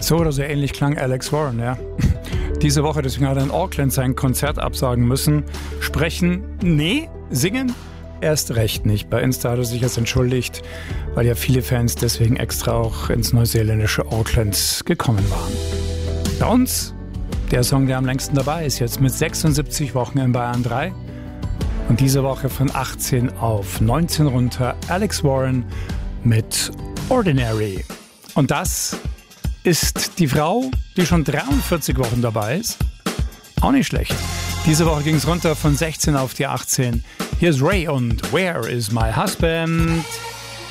So oder so ähnlich klang Alex Warren, ja. Diese Woche, deswegen hat er in Auckland sein Konzert absagen müssen. Sprechen? Nee. Singen? Erst recht nicht. Bei Insta hat er sich jetzt entschuldigt, weil ja viele Fans deswegen extra auch ins neuseeländische Auckland gekommen waren. Bei uns, der Song, der am längsten dabei ist, jetzt mit 76 Wochen in Bayern 3. Und diese Woche von 18 auf 19 runter, Alex Warren mit Ordinary. Und das ist die Frau, die schon 43 Wochen dabei ist. Auch nicht schlecht. Diese Woche ging es runter von 16 auf die 18. Hier ist Ray und Where is my husband?